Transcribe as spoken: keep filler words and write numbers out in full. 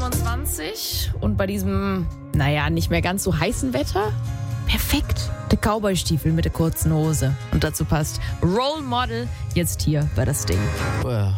fünfundzwanzig und bei diesem, naja, nicht mehr ganz so heißen Wetter, perfekt. Der Cowboy-Stiefel mit der kurzen Hose. Und dazu passt Role Model jetzt hier bei das Ding. Oh ja.